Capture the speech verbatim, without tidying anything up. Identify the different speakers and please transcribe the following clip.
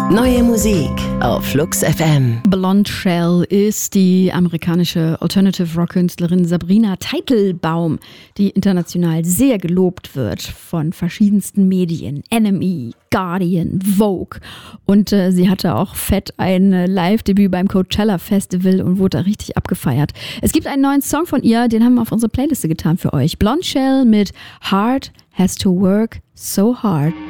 Speaker 1: Neue Musik auf Flux F M.
Speaker 2: Blonde Shell ist die amerikanische Alternative-Rock-Künstlerin Sabrina Teitelbaum, die international sehr gelobt wird von verschiedensten Medien. N M E, Guardian, Vogue. Und äh, sie hatte auch fett ein äh, Live-Debüt beim Coachella Festival und wurde da richtig abgefeiert. Es gibt einen neuen Song von ihr, den haben wir auf unsere Playliste getan für euch. Blonde Shell mit Hard Has to Work So Hard.